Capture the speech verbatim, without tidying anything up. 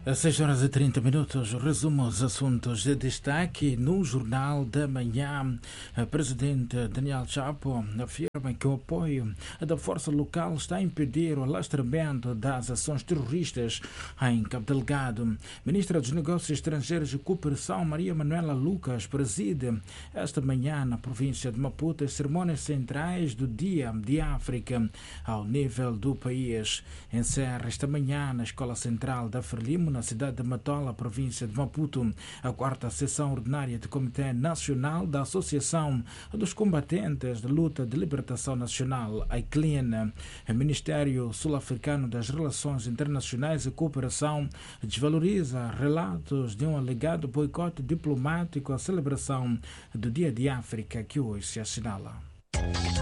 Às seis horas e trinta minutos, resumo os assuntos de destaque no Jornal da Manhã. O presidente Daniel Chapo afirma que o apoio da força local está a impedir o alastramento das ações terroristas em Cabo Delgado. Ministra dos Negócios Estrangeiros e Cooperação, Maria Manuela Lucas, preside esta manhã na província de Maputo as cerimônias centrais do Dia de África ao nível do país. Encerra esta manhã na Escola Central da Frelimo, na cidade de Matola, província de Maputo, a quarta sessão ordinária do Comitê Nacional da Associação dos Combatentes de Luta de Libertação Nacional, a I C L I N. O Ministério Sul-Africano das Relações Internacionais e Cooperação desvaloriza relatos de um alegado boicote diplomático à celebração do Dia de África que hoje se assinala.